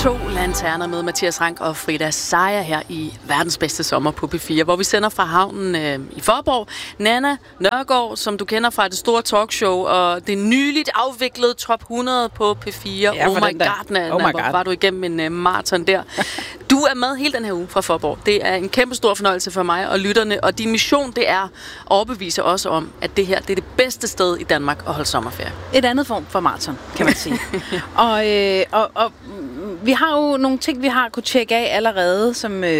To lanterner med Mathias Rank og Frida Sejer her i verdens bedste sommer på P4, hvor vi sender fra havnen i Faaborg. Nana Nørgaard, som du kender fra det store talkshow, og det nyligt afviklede top 100 på P4. Ja, oh my god, Nana, hvor var du igennem en maraton der. Du er med hele den her uge fra Faaborg. Det er en kæmpe stor fornøjelse for mig og lytterne, og din mission, det er at overbevise os om, at det her det er det bedste sted i Danmark at holde sommerferie. Et andet form for maraton, kan man sige. og vi har jo nogle ting, vi har kunne tjekke af allerede,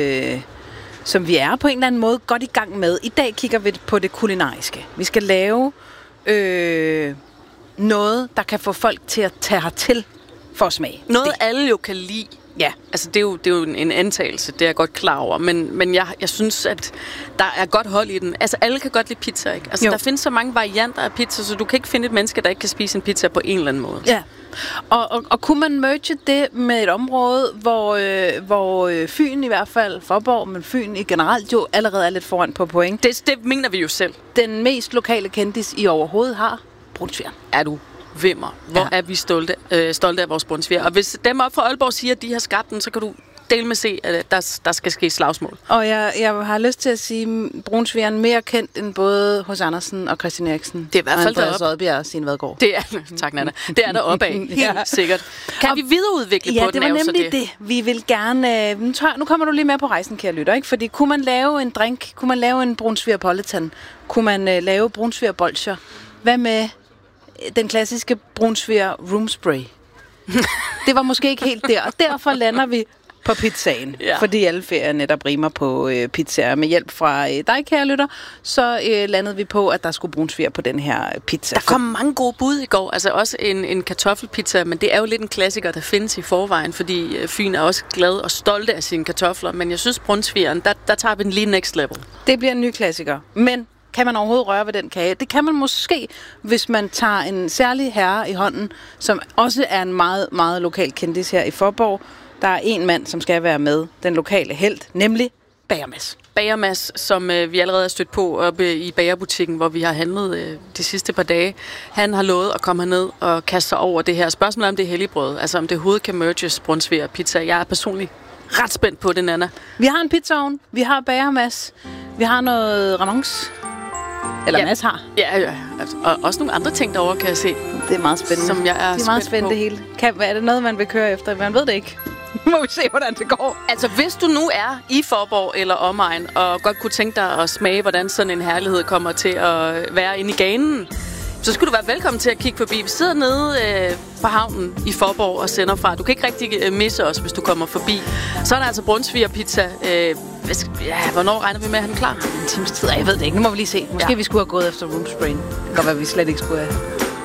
som vi er på en eller anden måde godt i gang med. I dag kigger vi på det kulinariske. Vi skal lave noget, der kan få folk til at tage hertil for at smage. Noget alle jo kan lide. Ja. Altså, det er jo en antagelse, det er jeg godt klar over, men jeg synes, at der er godt hold i den. Altså, alle kan godt lide pizza, ikke? Altså, der findes så mange varianter af pizza, så du kan ikke finde et menneske, der ikke kan spise en pizza på en eller anden måde. Ja. Og kunne man merge det med et område, hvor Fyn i hvert fald, Faaborg, men Fyn i generelt jo allerede er lidt foran på point. Det mener vi jo selv. Den mest lokale kendis i overhovedet har brunsviger. Er du vimmer. Hvor er vi stolte af vores brunsviger. Og hvis dem op fra Aalborg siger, at de har skabt den, så kan du dele med se, at der skal ske slagsmål. Og jeg har lyst til at sige, brunsvigeren mere kendt end både hos Andersen og Christian Eriksen. Det er i hvert fald deroppe. Og Oddbjerg og Stine Vadgaard. Det er, tak Nana. Det er der opad, helt sikkert. Kan vi videreudvikle på den? Ja, det var nemlig det. Vi vil gerne... Nu kommer du lige med på rejsen, kære lytter, ikke? Fordi kunne man lave en drink, kunne man lave en brunsviger Politan, kunne man lave brunsviger bolcher. Hvad med den klassiske brunsviger room spray? Det var måske ikke helt der, og derfor lander vi på pizzaen, fordi alle ferier netop rimer på pizzaer. Med hjælp fra dig, kære lytter, så landede vi på, at der skulle brunsviger på den her pizza. Der kom mange gode bud i går, altså også en kartoffelpizza, men det er jo lidt en klassiker, der findes i forvejen, fordi Fyn er også glad og stolte af sine kartofler, men jeg synes, brunsvigeren, der tager vi den lige next level. Det bliver en ny klassiker, men kan man overhovedet røre ved den kage? Det kan man måske, hvis man tager en særlig herre i hånden, som også er en meget, meget lokal kendis her i Faaborg. Der er en mand, som skal være med, den lokale helt, nemlig Bager Mads. Bager Mads, som vi allerede har stødt på oppe i bagerbutikken, hvor vi har handlet de sidste par dage. Han har lovet at komme herned og kaste sig over det her spørgsmål om det helligbrød. Altså om det overhovedet kan merges brunsviger og pizza. Jeg er personligt ret spændt på det, Nana. Vi har en pizzaovn, vi har Bager Mads, vi har noget renonce. Eller Mads har. Ja. Og også nogle andre ting derovre, kan jeg se. Det er meget spændende. Som jeg er det er meget spændende det hele. Er det noget, man vil køre efter? Man ved det ikke. Må vi se, hvordan det går. Altså, hvis du nu er i Faaborg eller omegn, og godt kunne tænke dig at smage, hvordan sådan en herlighed kommer til at være inde i ganen, så skulle du være velkommen til at kigge forbi. Vi sidder nede på havnen i Faaborg og sender fra. Du kan ikke rigtig misse os, hvis du kommer forbi. Så er der altså brunsvigerpizza. Hvornår regner vi med at have den klar? En times tid, jeg ved det ikke. Nu må vi lige se. Måske vi skulle have gået efter room sprayen. Det kan godt være, vi slet ikke skulle have.